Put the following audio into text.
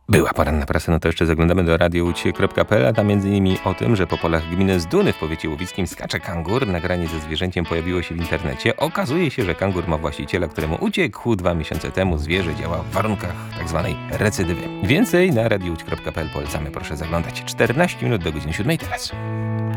Była poranna prasa, no to jeszcze zaglądamy do radiołódź.pl, a tam m.in. o tym, że po polach gminy Zduny w powiecie łowickim skacze kangur. Nagranie ze zwierzęciem pojawiło się w internecie. Okazuje się, że kangur ma właściciela, któremu uciekł 2 miesiące temu. Zwierzę działa w warunkach tzw. recydywy. Więcej na radiołódź.pl polecamy, proszę zaglądać. 14 minut do godziny 7 teraz.